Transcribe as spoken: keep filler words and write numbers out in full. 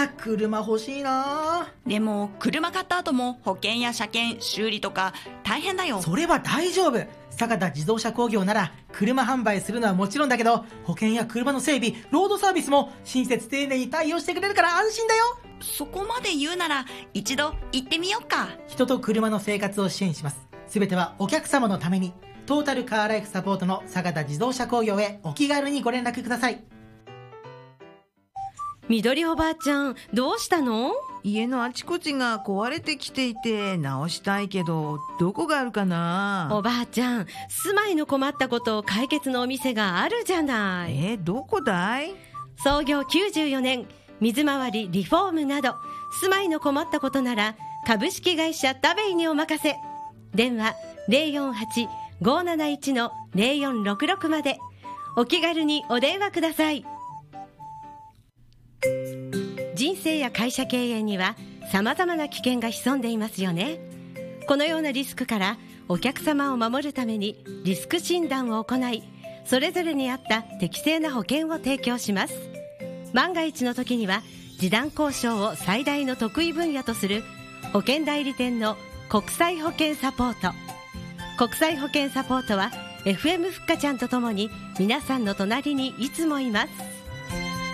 車欲しいな。 でも車買った後も保険や車検修理とか大変だよ。 それは大丈夫。坂田自動車工業なら車販売するのはもちろんだけど、保険や車の整備、ロードサービスも親切丁寧に対応してくれるから安心だよ。 そこまで言うなら一度行ってみようか。 人と車の生活を支援します。すべてはお客様のために。トータルカーライフサポートの坂田自動車工業へお気軽にご連絡ください。 緑おばあちゃん、どうしたの？ 家のあちこちが壊れてきていて直したいけど、どこがあるかな？ おばあちゃん、住まいの困ったことを解決のお店があるじゃない。 え、どこだい？ 創業きゅうじゅうよねん、水回り、リフォームなど住まいの困ったことなら株式会社タベイにお任せ。電話 ゼロよんはち ごーなないち ゼロよんろくろく までお気軽にお電話ください。人生や会社経営には様々な危険が潜んでいますよね。このようなリスクからお客様を守るためにリスク診断を行い、それぞれに合った適正な保険を提供します。万が一の時には示談交渉を最大の得意分野とする保険代理店の国際保険サポート。国際保険サポートは エフエム ふっかちゃんとともに皆さんの隣にいつもいます。